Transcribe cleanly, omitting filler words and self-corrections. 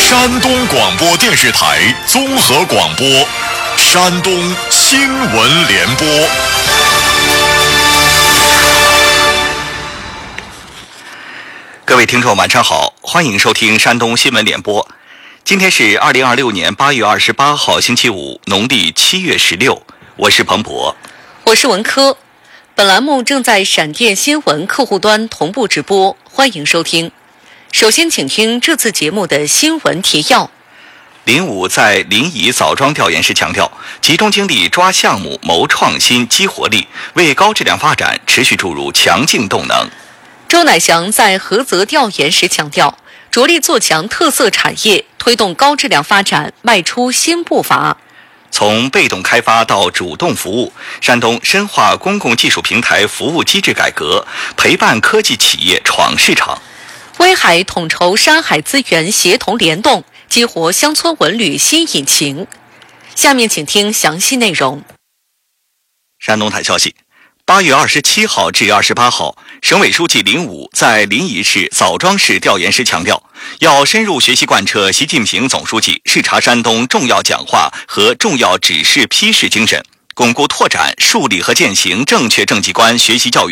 山东广播电视台综合广播，山东新闻联播。 各位听众晚上好，欢迎收听山东新闻联播。今天是2026年8月28号星期五，农历7月16，我是彭博， 我是文科。本栏目正在闪电新闻客户端同步直播，欢迎收听。首先请听这次节目的新闻提要。 林武在临沂枣庄调研时强调，集中精力抓项目、谋创新、激活力，为高质量发展持续注入强劲动能。 周乃祥在菏泽调研时强调，着力做强特色产业，推动高质量发展迈出新步伐。 从被动开发到主动服务，山东深化公共技术平台服务机制改革，陪伴科技企业闯市场。 威海统筹山海资源协同联动，激活乡村文旅新引擎。下面请听详细内容。 山东台消息，8月27号至28号，省委书记林武在临沂市枣庄市调研时强调，要深入学习贯彻习近平总书记视察山东重要讲话和重要指示批示精神，巩固拓展、树立和践行正确政绩观学习教育